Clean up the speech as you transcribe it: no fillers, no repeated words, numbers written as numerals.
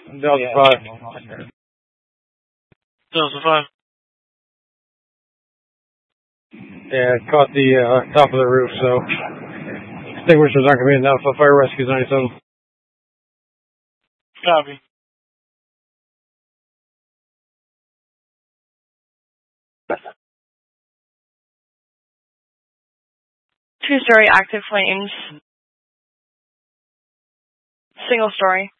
Delta 5. Delta 5. Yeah, it caught the top of the roof, so extinguishers aren't going to be enough for fire rescues 97. Copy. Two-story active flames. Single story.